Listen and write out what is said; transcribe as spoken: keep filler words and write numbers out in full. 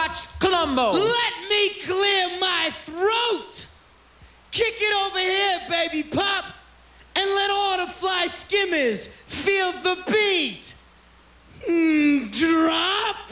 watched Columbo. Let me clear my throat. Kick it over here, baby pop, and let all the fly skimmers feel the beat. Mm, drop.